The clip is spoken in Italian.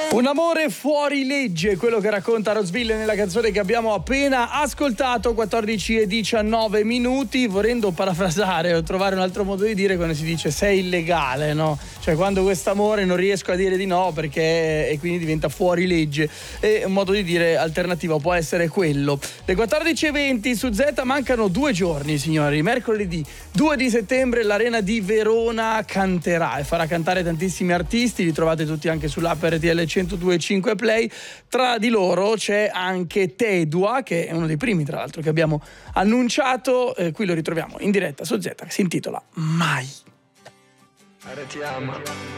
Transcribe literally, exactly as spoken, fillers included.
Un amore fuori legge, quello che racconta Rosville nella canzone che abbiamo appena ascoltato. Quattordici e diciannove minuti. Volendo parafrasare o trovare un altro modo di dire, quando si dice sei illegale, no? Cioè quando quest'amore non riesco a dire di no perché, e quindi diventa fuori legge. E un modo di dire alternativo può essere quello. Le quattordici e venti su Z, mancano due giorni, signori. Mercoledì due di settembre l'Arena di Verona canterà e farà cantare tantissimi artisti. Li trovate tutti anche sull'app R T L centodue e cinque Play. Tra di loro c'è anche Tedua, che è uno dei primi tra l'altro che abbiamo annunciato. Eh, qui lo ritroviamo in diretta su Z, che si intitola Mai. R T M